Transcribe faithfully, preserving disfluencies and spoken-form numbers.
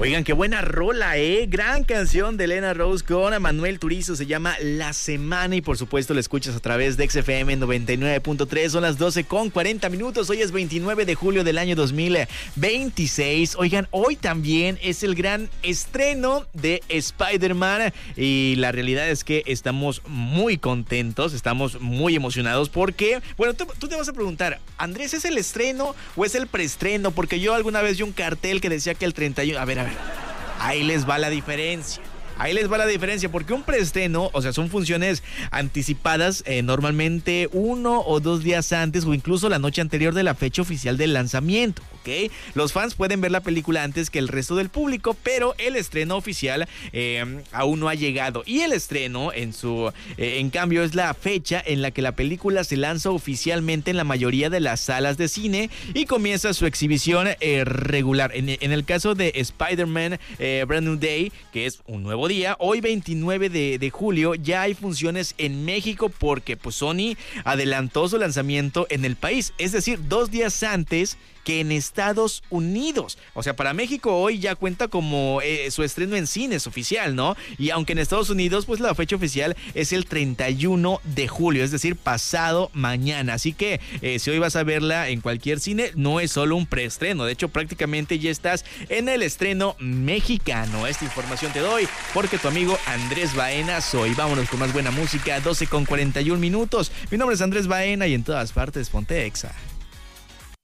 Oigan, qué buena rola, ¿eh? Gran canción de Elena Rose con Manuel Turizo, se llama La Semana y por supuesto la escuchas a través de X F M noventa y nueve punto tres, son las doce con cuarenta minutos, hoy es veintinueve de julio del año dos mil veintiséis. Oigan, hoy también es el gran estreno de Spider-Man y la realidad es que estamos muy contentos, estamos muy emocionados porque, bueno, tú, tú te vas a preguntar, Andrés, ¿es el estreno o es el preestreno? Porque yo alguna vez vi un cartel que decía que el treinta y uno, a ver, a ver, ahí les va la diferencia. Ahí les va la diferencia, porque un preestreno, o sea, son funciones anticipadas eh, normalmente uno o dos días antes o incluso la noche anterior de la fecha oficial del lanzamiento, ¿ok? Los fans pueden ver la película antes que el resto del público, pero el estreno oficial eh, aún no ha llegado. Y el estreno, en su, eh, en cambio, es la fecha en la que la película se lanza oficialmente en la mayoría de las salas de cine y comienza su exhibición eh, regular. En, en el caso de Spider-Man eh, Brand New Day, que es un nuevo día, hoy veintinueve de julio ya hay funciones en México porque pues Sony adelantó su lanzamiento en el país, es decir, dos días antes que en Estados Unidos. O sea, para México hoy ya cuenta como eh, su estreno en cines oficial, ¿no? Y aunque en Estados Unidos, pues la fecha oficial es el treinta y uno de julio, es decir, pasado mañana. Así que eh, si hoy vas a verla en cualquier cine, no es solo un preestreno. De hecho, prácticamente ya estás en el estreno mexicano. Esta información te doy porque tu amigo Andrés Baena soy. Vámonos con más buena música, doce con cuarenta y uno minutos. Mi nombre es Andrés Baena y en todas partes ponte Exa.